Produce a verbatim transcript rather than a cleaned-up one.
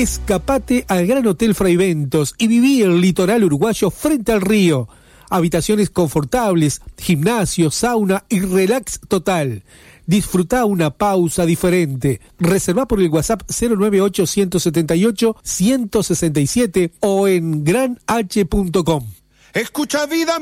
Escapate al Gran Hotel Fraiventos y viví el litoral uruguayo frente al río. Habitaciones confortables, gimnasio, sauna y relax total. Disfruta una pausa diferente. Reserva por el WhatsApp cero nueve ocho, uno siete ocho, uno seis siete o en gran h punto com. Escucha vida.